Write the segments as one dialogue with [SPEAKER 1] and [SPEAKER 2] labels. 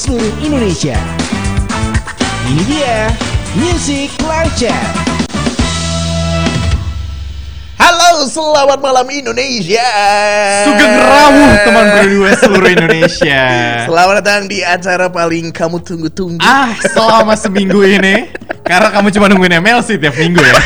[SPEAKER 1] seluruh Indonesia. Ini dia Music Live Chat.
[SPEAKER 2] Halo, selamat malam Indonesia.
[SPEAKER 3] Sugeng rawuh teman berdua seluruh Indonesia.
[SPEAKER 2] Selamat datang di acara paling kamu tunggu-tunggu.
[SPEAKER 3] Selama seminggu ini, karena kamu cuma nungguin MLC tiap minggu ya.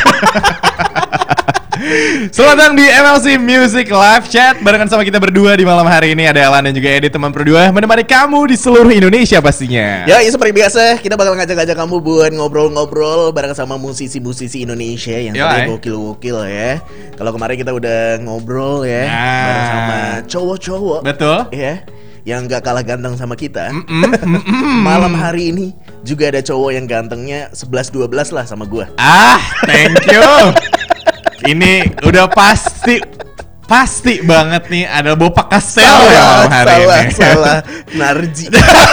[SPEAKER 3] Selamat datang di MLC Music Live Chat. Barengan sama kita berdua di malam hari ini. Ada Alan dan juga Edi, teman berdua, menemani kamu di seluruh Indonesia pastinya.
[SPEAKER 2] Ya, seperti biasa kita bakal ngajak-ngajak kamu buat ngobrol-ngobrol bareng sama musisi-musisi Indonesia yang tadi gokil-gokil ya. Kalau kemarin kita udah ngobrol ya bareng sama cowok-cowok.
[SPEAKER 3] Betul
[SPEAKER 2] ya, yang gak kalah ganteng sama kita. Malam hari ini juga ada cowok yang gantengnya 11-12 lah sama gua.
[SPEAKER 3] Thank you. Ini udah pasti banget nih ada Bopak Kasel ya hari ini.
[SPEAKER 2] Salah Narji.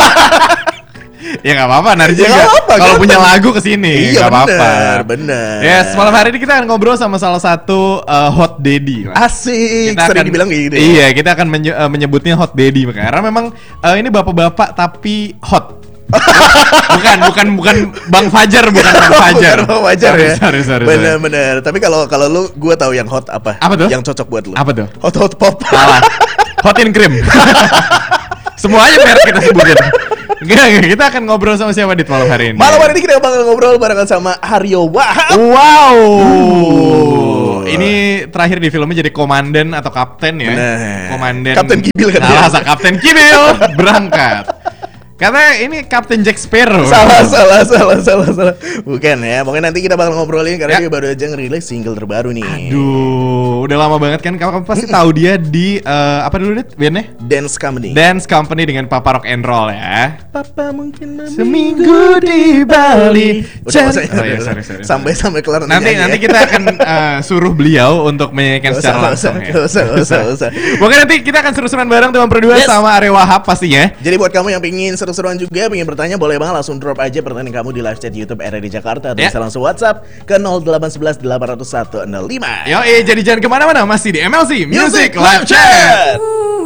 [SPEAKER 3] Ya nggak apa-apa, Narji
[SPEAKER 2] Ya,
[SPEAKER 3] juga kalau punya lagu kesini.
[SPEAKER 2] Iya,
[SPEAKER 3] nggak apa-apa.
[SPEAKER 2] Bener.
[SPEAKER 3] Yes, malam hari ini kita akan ngobrol sama salah satu hot daddy.
[SPEAKER 2] Asik.
[SPEAKER 3] Kita
[SPEAKER 2] sering
[SPEAKER 3] akan
[SPEAKER 2] dibilang gitu.
[SPEAKER 3] Iya, kita akan menyebutnya hot daddy karena memang ini bapak-bapak tapi hot. bukan Bang Fajar, bukan Bang Fajar.
[SPEAKER 2] Bukan Bang Fajar ya.
[SPEAKER 3] Sorry.
[SPEAKER 2] Bener. Tapi kalau lu, gua tahu yang hot apa?
[SPEAKER 3] Apa tuh?
[SPEAKER 2] Yang cocok buat lu.
[SPEAKER 3] Apa tuh?
[SPEAKER 2] Hot pop.
[SPEAKER 3] Salah. Hot in cream. Semuanya merek kita sebutin. Enggak, kita akan ngobrol sama siapa di malam hari ini.
[SPEAKER 2] Malam hari ini kita bakal ngobrol barengan sama Haryo Wahab.
[SPEAKER 3] Wow. Ini terakhir di filmnya jadi komandan atau kapten ya.
[SPEAKER 2] Bener.
[SPEAKER 3] Komandan.
[SPEAKER 2] Kapten Kibil kan.
[SPEAKER 3] Salah, Kapten Kibil berangkat. Karena ini Kapten Jack Sparrow.
[SPEAKER 2] Salah. Bukan ya. Mungkin nanti kita bakal ngobrolin karena dia baru aja ngerilis single terbaru nih.
[SPEAKER 3] Aduh, udah lama banget kan. Kamu pasti tahu dia di apa dulu Dit? Bandnya?
[SPEAKER 2] Dance
[SPEAKER 3] Company dengan Papa Rock and Roll ya.
[SPEAKER 2] Papa mungkin
[SPEAKER 3] seminggu di Bali.
[SPEAKER 2] Sorry. Sampai kelar
[SPEAKER 3] Nanti kita akan suruh beliau untuk menyanyikan secara langsung ya.
[SPEAKER 2] Usah.
[SPEAKER 3] Mungkin nanti kita akan seru-seruan bareng teman berdua sama Arya Wahab pastinya.
[SPEAKER 2] Jadi buat kamu yang pingin seru-seruan juga, pengen bertanya, boleh banget langsung drop aja pertanyaan kamu di live chat YouTube RRI Jakarta. Atau bisa langsung WhatsApp ke 0811 800 105.
[SPEAKER 3] Jadi jangan kemana-mana, masih di MLC Music Live Chat.